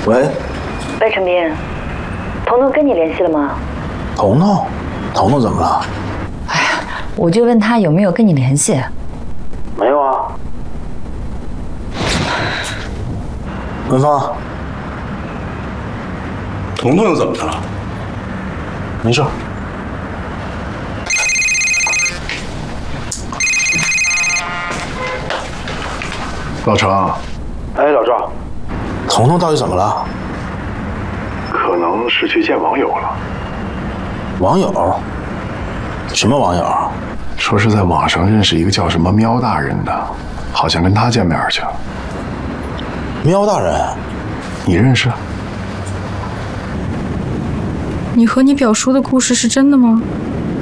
喂， 喂，陈斌，彤彤跟你联系了吗？ 彤彤怎么了？ 哎呀，我就问他有没有跟你联系。 没有啊。文芳， 彤彤又怎么了？ 没事。 老程， 哎，老赵，彤彤到底怎么了？ 可能是去见网友了。 网友？什么网友？ 说是在网上认识一个叫什么喵大人的，好像跟他见面去了。 喵大人， 你认识？ 你和你表叔的故事是真的吗？